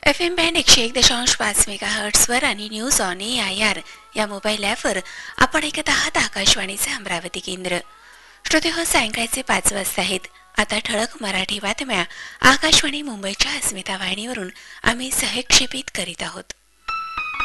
FM band 101.5 मेगाहर्ट्झवर आणि news on AIR या mobile ॲपवर आपण ऐकत आहात आकाशवाणीचे अमरावती केंद्र. श्रोतेहो, सायंकाळचे 5 वाजता आहेत. आता ठळक मराठी बातम्या आकाशवाणी मुंबईच्या अस्मिता वाहिनीवरून आम्ही सहक्षेपित करीत आहोत.